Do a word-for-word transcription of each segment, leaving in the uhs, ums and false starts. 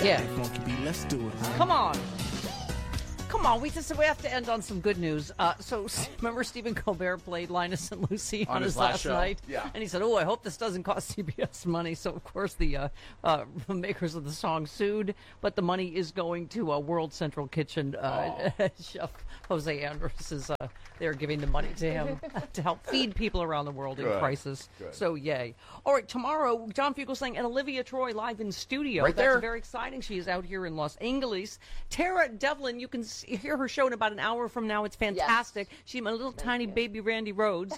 Yeah. Funky beat. Let's do it. Huh? Come on. Come on, we just we have to end on some good news. Uh, so remember Stephen Colbert played Linus and Lucy on, On his, his last last show. night? Yeah. And he said, oh, I hope this doesn't cost C B S money. So, of course, the uh, uh, makers of the song sued, but the money is going to uh, World Central Kitchen. Uh, oh. Chef Jose Andres is uh, they're giving the money to him to help feed people around the world in Good. crisis. Good. So, yay. All right, tomorrow, John Fugelsang and Olivia Troy live in studio. Right That's there. very exciting. She is out here in Los Angeles. Tara Devlin, you can see, hear her show in about an hour from now. It's fantastic. Yes. She's my little Thank tiny you. baby Randy Rhodes.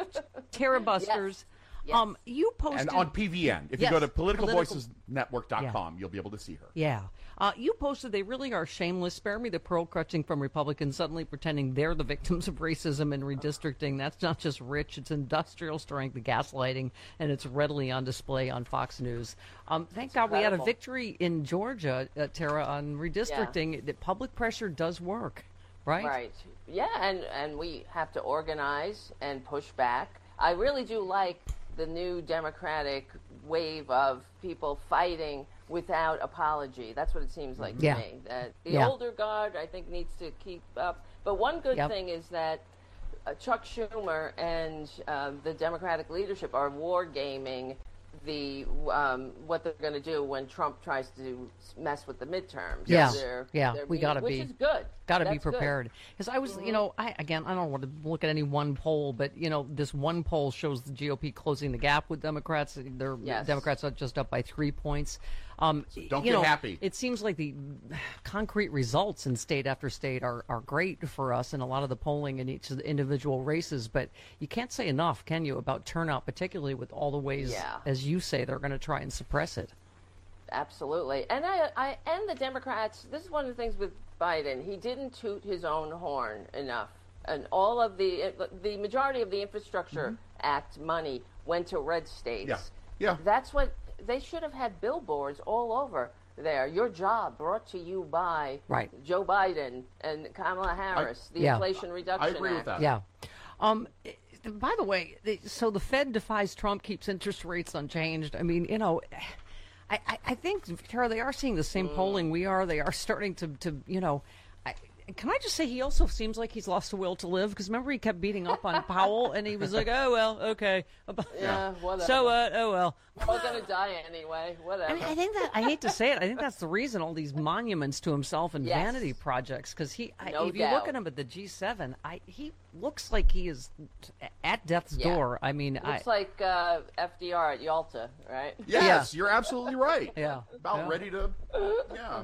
Tara Busters. Yes. Um, you posted... And on P V N. If Yes, you go to political political- voices network dot com, you'll be able to see her. Yeah. Uh, you posted they really are shameless. Spare me the pearl-clutching from Republicans suddenly pretending they're the victims of racism and redistricting. That's not just rich. It's industrial strength, the gaslighting, and it's readily on display on Fox News. Um, thank God we had a incredible. victory in Georgia, uh, Tara, on redistricting. The public pressure does work, right? Right. Yeah, and, and we have to organize and push back. I really do like the new Democratic wave of people fighting without apology. That's what it seems like to Yeah. me. That the Yeah. older guard, I think, needs to keep up. But one good Yep. thing is that uh, Chuck Schumer and uh, the Democratic leadership are wargaming the um, what they're going to do when Trump tries to mess with the midterms. Yeah. They're- Yeah, they're we being- gotta which be- is good. Got to be That's good. prepared. Because I was, you know, I again, I don't want to look at any one poll, but you know, this one poll shows the G O P closing the gap with Democrats. They're Yes. Democrats are just up by three points. Um, don't you get know, happy. It seems like the concrete results in state after state are, are great for us in a lot of the polling in each of the individual races, but you can't say enough, can you, about turnout, particularly with all the ways, Yeah. as you say, they're going to try and suppress it. Absolutely. And I, I and the Democrats, this is one of the things with Biden, he didn't toot his own horn enough. And all of the the majority of the Infrastructure Act money went to red states. Yeah. Yeah. That's what they should have had billboards all over there. Your job brought to you by Right. Joe Biden and Kamala Harris, the Yeah. Inflation Reduction I agree Act. with that. Yeah. Um, by the way, the, so the Fed defies Trump, keeps interest rates unchanged. I mean, you know, I, I, I think, Tara, they are seeing the same polling we are. They are starting to, to you know, I, can I just say he also seems like he's lost the will to live? Because remember he kept beating up on Powell, and he was like, oh, well, okay. Yeah, whatever. So what? Oh, well. We're going to die anyway. Whatever. I mean, I think that I hate to say it. I think that's the reason all these monuments to himself and Yes. vanity projects. Because he, I, No if you look doubt. at him at the G seven, I he looks like he is t- at death's Yeah. door. I mean, I, Looks like uh, F D R at Yalta, right? Yes, you're absolutely right. Yeah. About Yeah. ready to, yeah.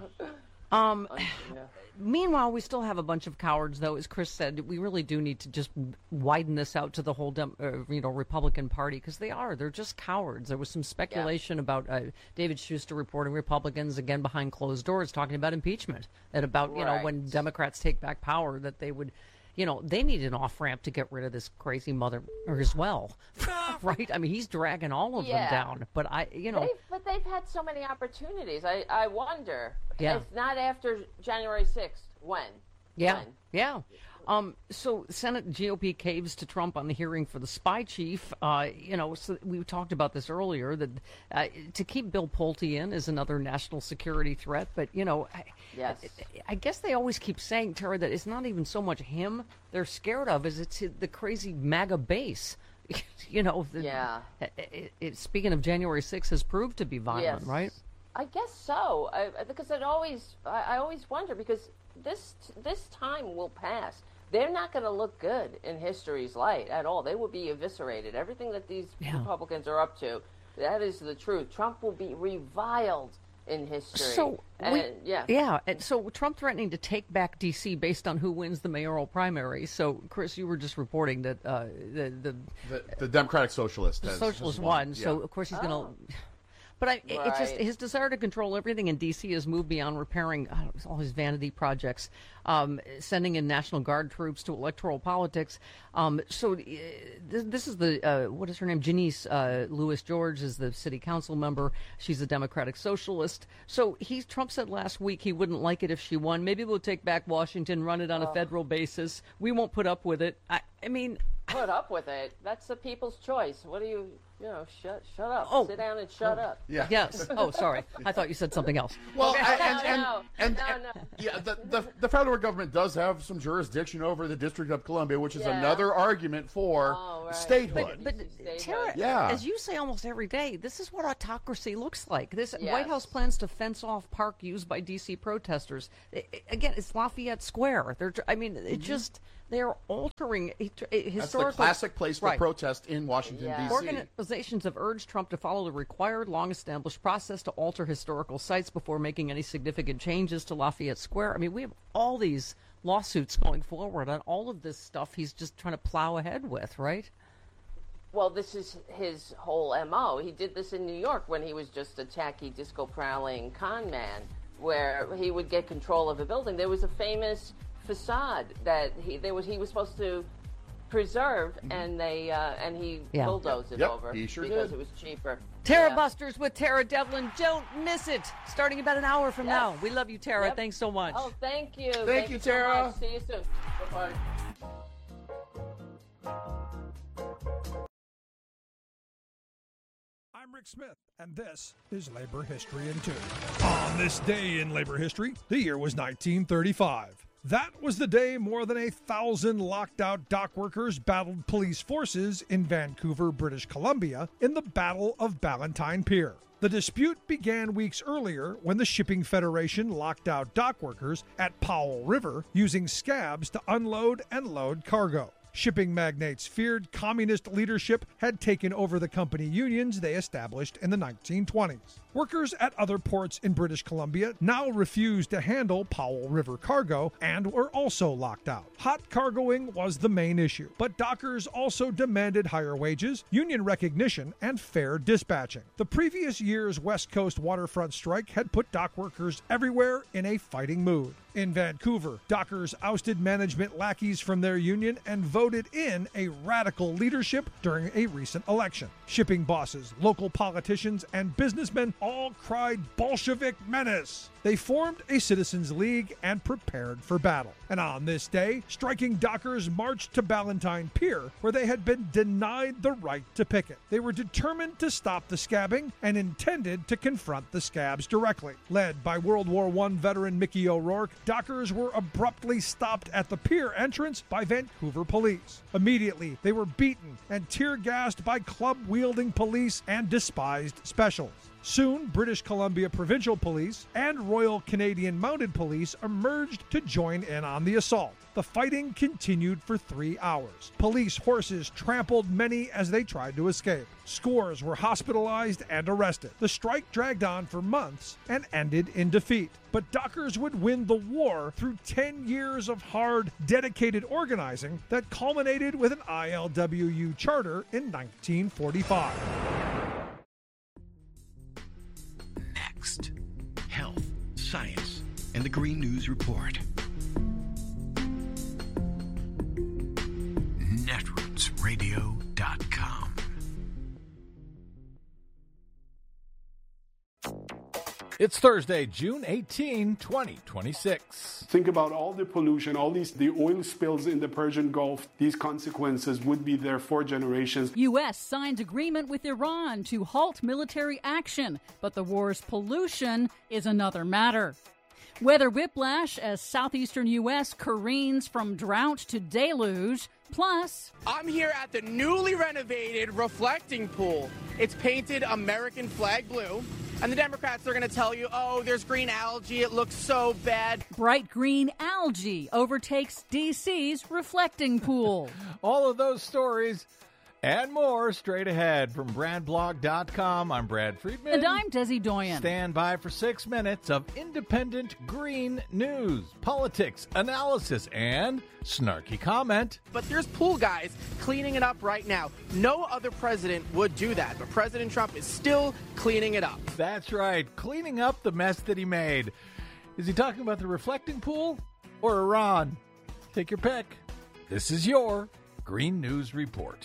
um. Yeah. Meanwhile, we still have a bunch of cowards, though. As Chris said, we really do need to just widen this out to the whole, dem- uh, you know, Republican Party, because they are. They're just cowards. There was some speculation about uh, David Schuster reporting Republicans, again, behind closed doors, talking about impeachment and about, you know, when Right. Democrats take back power, that they would, you know, they need an off-ramp to get rid of this crazy mother as well, right? I mean, he's dragging all of them Yeah. down. But, I, you know, They've, but they've had so many opportunities. I, I wonder Yeah. if not after January sixth, when? Yeah, When? yeah. Um, so Senate G O P caves to Trump on the hearing for the spy chief. Uh, you know, so we talked about this earlier, that uh, to keep Bill Pulte in is another national security threat. But, you know, I, Yes. I guess they always keep saying, Tara, that it's not even so much him they're scared of as it's the crazy MAGA base. you know, the, Yeah. It, it, speaking of January sixth, has proved to be violent, Yes. right? I guess so. I, I- because it always, I, I always wonder, because this this time will pass. They're not going to look good in history's light at all. They will be eviscerated. Everything that these Yeah. Republicans are up to, that is the truth. Trump will be reviled in history. So and, we, yeah. yeah, and so Trump threatening to take back D C based on who wins the mayoral primary. So, Chris, you were just reporting that uh, the the The, the Democratic Socialist has, socialist has won. won. So, Yeah. of course, he's Oh. going to. But I, it- it's just Right. his desire to control everything in D C has moved beyond repairing uh, all his vanity projects, um, sending in National Guard troops to electoral politics. Um, so uh, this, this is the, uh, what is her name? Janice uh, Lewis George is the city council member. She's a Democratic Socialist. So he's, Trump said last week he wouldn't like it if she won. Maybe we'll take back Washington, run it on a federal basis. We won't put up with it. I, I mean... Put up with it. That's the people's choice. What do you you know, shut shut up. Oh. Sit down and shut Oh. up. Yeah. Yes. Oh, sorry. I thought you said something else. Well, Okay. and, No, and, no, and, no, and- no. yeah, the, the the federal government does have some jurisdiction over the District of Columbia, which is Yeah. another argument for Oh, right. statehood. But Statehood. Tara, Yeah. as you say almost every day, this is what autocracy looks like. This Yes. White House plans to fence off park used by D C protesters. I- I- again, it's Lafayette Square. They're, I mean, it just they're altering a, a historical. That's the classic place for Right. protest in Washington, Yeah. D C. Organizations have urged Trump to follow the required, long-established process to alter historical sites before making any significant changes to Lafayette Square. I mean, we have all these lawsuits going forward on all of this stuff he's just trying to plow ahead with, right? Well, this is his whole M O. He did this in New York when he was just a tacky, disco-prowling con man, where he would get control of a building. There was a famous facade that he there was he was supposed to preserve, and they uh, and he Yeah. bulldozed it Yep, over he sure because did. it was cheaper. Tara Yeah. Busters with Tara Devlin. Don't miss it. Starting about an hour from Yep. now. We love you, Tara. Yep. Thanks so much. Oh, thank you. Thank you, so Tara. much. See you soon. Bye-bye. I'm Rick Smith, and this is Labor History in Two. On this day in labor history, the year was nineteen thirty-five. That was the day more than a thousand locked-out dock workers battled police forces in Vancouver, British Columbia, in the Battle of Ballantine Pier. The dispute began weeks earlier when the Shipping Federation locked out dock workers at Powell River using scabs to unload and load cargo. Shipping magnates feared communist leadership had taken over the company unions they established in the nineteen twenties. Workers at other ports in British Columbia now refused to handle Powell River cargo and were also locked out. Hot cargoing was the main issue, but dockers also demanded higher wages, union recognition, and fair dispatching. The previous year's West Coast waterfront strike had put dock workers everywhere in a fighting mood. In Vancouver, dockers ousted management lackeys from their union and voted in a radical leadership during a recent election. Shipping bosses, local politicians, and businessmen all cried Bolshevik menace. They formed a citizens' league and prepared for battle. And on this day, striking dockers marched to Ballantine Pier, where they had been denied the right to picket. They were determined to stop the scabbing and intended to confront the scabs directly. Led by World War One veteran Mickey O'Rourke, dockers were abruptly stopped at the pier entrance by Vancouver police. Immediately, they were beaten and tear-gassed by club-wielding police and despised specials. Soon, British Columbia Provincial Police and Royal Canadian Mounted Police emerged to join in on the assault. The fighting continued for three hours. Police horses trampled many as they tried to escape. Scores were hospitalized and arrested. The strike dragged on for months and ended in defeat. But dockers would win the war through ten years of hard, dedicated organizing that culminated with an I L W U charter in nineteen forty-five. Next, health, science, and the Green News Report. netroots radio dot com. It's Thursday, June eighteenth, twenty twenty-six. Think about all the pollution, all these the oil spills in the Persian Gulf. These consequences would be there for generations. U S signs agreement with Iran to halt military action, but the war's pollution is another matter. Weather whiplash as southeastern U S careens from drought to deluge. Plus, I'm here at the newly renovated reflecting pool. It's painted American flag blue. And the Democrats are going to tell you, oh, there's green algae. It looks so bad. bright green algae overtakes D C's reflecting pool. All of those stories and more straight ahead from brad blog dot com. I'm Brad Friedman. And I'm Desi Doyen. Stand by for six minutes of independent green news, politics, analysis, and snarky comment. But there's pool guys cleaning it up right now. No other president would do that. But President Trump is still cleaning it up. That's right, cleaning up the mess that he made. Is he talking about the reflecting pool or Iran? Take your pick. This is your Green News Report.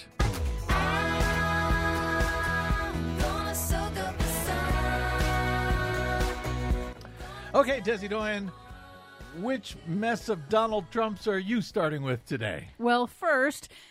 Okay, Desi Doyen, which mess of Donald Trump's are you starting with today? Well, first,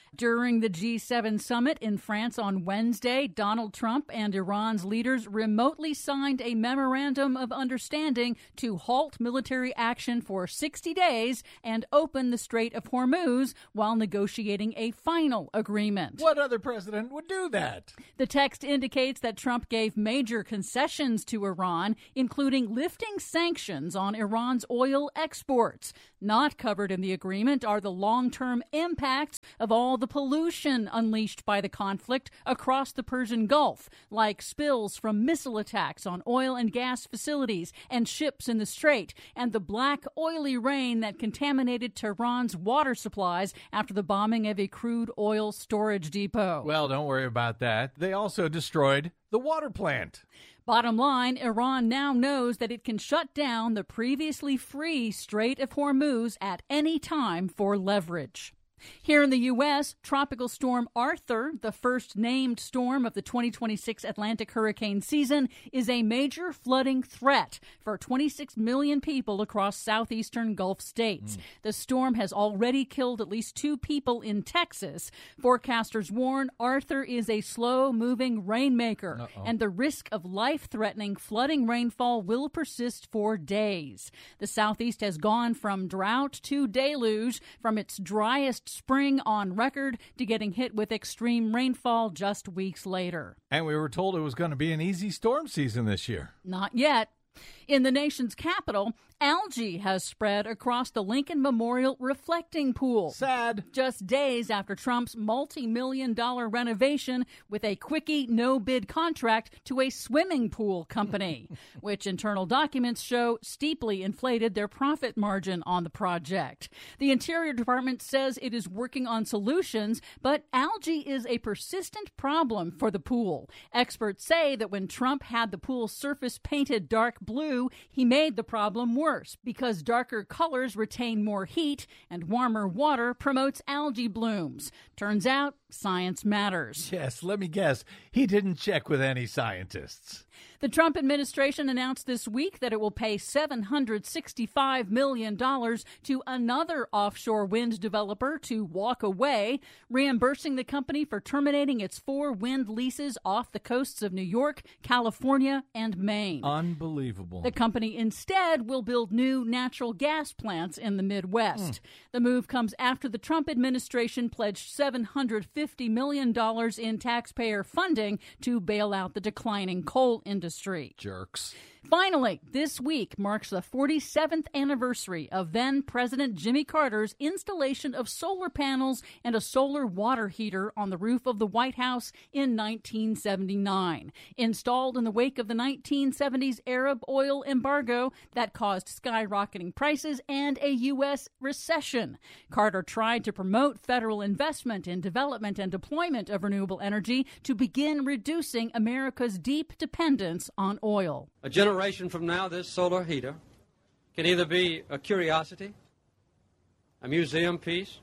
During the G seven summit in France on Wednesday, Donald Trump and Iran's leaders remotely signed a memorandum of understanding to halt military action for sixty days and open the Strait of Hormuz while negotiating a final agreement. What other president would do that? The text indicates that Trump gave major concessions to Iran, including lifting sanctions on Iran's oil exports. Not covered in the agreement are the long-term impacts of all the pollution unleashed by the conflict across the Persian Gulf, like spills from missile attacks on oil and gas facilities and ships in the Strait, and the black, oily rain that contaminated Tehran's water supplies after the bombing of a crude oil storage depot. Well, don't worry about that. They also destroyed the water plant. Bottom line, Iran now knows that it can shut down the previously free Strait of Hormuz at any time for leverage. Here in the U S, Tropical Storm Arthur, the first named storm of the twenty twenty-six Atlantic hurricane season, is a major flooding threat for twenty-six million people across southeastern Gulf states. Mm. The storm has already killed at least two people in Texas. Forecasters warn Arthur is a slow-moving rainmaker, Uh-oh. and the risk of life-threatening flooding rainfall will persist for days. The southeast has gone from drought to deluge, from its driest spring on record to getting hit with extreme rainfall just weeks later. And we were told it was going to be an easy storm season this year. Not yet. In the nation's capital, algae has spread across the Lincoln Memorial reflecting pool. Sad. Just days after Trump's multi-million dollar renovation with a quickie no-bid contract to a swimming pool company, which internal documents show steeply inflated their profit margin on the project. The Interior Department says it is working on solutions, but algae is a persistent problem for the pool. Experts say that when Trump had the pool's surface painted dark blue, he made the problem worse because darker colors retain more heat and warmer water promotes algae blooms. Turns out, science matters. Yes, let me guess. He didn't check with any scientists. The Trump administration announced this week that it will pay seven hundred sixty-five million dollars to another offshore wind developer to walk away, reimbursing the company for terminating its four wind leases off the coasts of New York, California, and Maine. Unbelievable. The company instead will build new natural gas plants in the Midwest. Mm. The move comes after the Trump administration pledged seven hundred fifty million dollars in taxpayer funding to bail out the declining coal industry. Jerks. Finally, this week marks the forty-seventh anniversary of then-President Jimmy Carter's installation of solar panels and a solar water heater on the roof of the White House in nineteen seventy-nine. Installed in the wake of the nineteen seventies Arab oil embargo that caused skyrocketing prices and a U S recession. Carter tried to promote federal investment in development and deployment of renewable energy to begin reducing America's deep dependence on oil. A generation from now, this solar heater can either be a curiosity, a museum piece,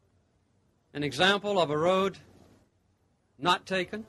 an example of a road not taken,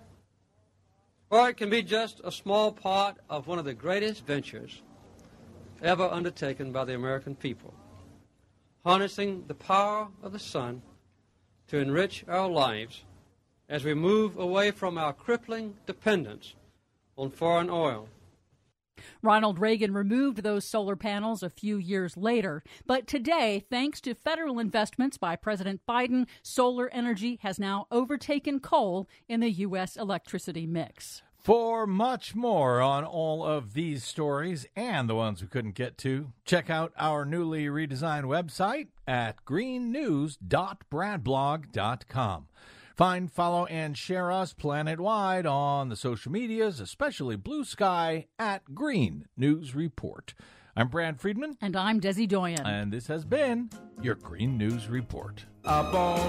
or it can be just a small part of one of the greatest ventures ever undertaken by the American people, harnessing the power of the sun to enrich our lives as we move away from our crippling dependence on foreign oil. Ronald Reagan removed those solar panels a few years later. But today, thanks to federal investments by President Biden, solar energy has now overtaken coal in the U S electricity mix. For much more on all of these stories and the ones we couldn't get to, check out our newly redesigned website at green news dot brad blog dot com. Find, follow, and share us planet-wide on the social medias, especially Blue Sky, at Green News Report. I'm Brad Friedman. And I'm Desi Doyen. And this has been your Green News Report. Up on